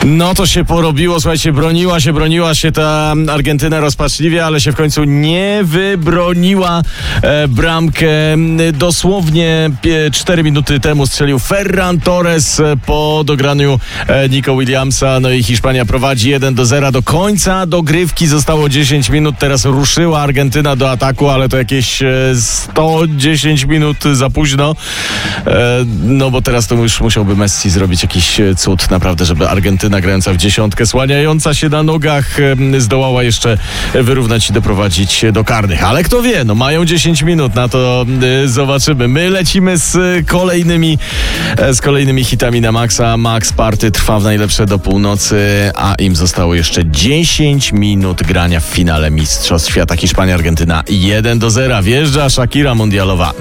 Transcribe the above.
No to się porobiło, słuchajcie, broniła się ta Argentyna rozpaczliwie, ale się w końcu nie wybroniła. Bramkę dosłownie 4 minuty temu strzelił Ferran Torres po dograniu Nico Williamsa. No i Hiszpania prowadzi 1-0 do końca dogrywki. Zostało 10 minut, teraz ruszyła Argentyna do ataku, ale to jakieś 110 minut za późno. No bo teraz to już musiałby Messi zrobić jakiś cud naprawdę, żeby Argentyna grająca w dziesiątkę, słaniająca się na nogach, zdołała jeszcze wyrównać i doprowadzić do karnych. Ale kto wie, no mają 10 minut, na to zobaczymy. My lecimy z kolejnymi hitami na maksa. Max Party trwa w najlepsze do północy, a im zostało jeszcze 10 minut grania w finale Mistrzostw Świata. Hiszpania-Argentyna 1-0. Wjeżdża Shakira mundialowa.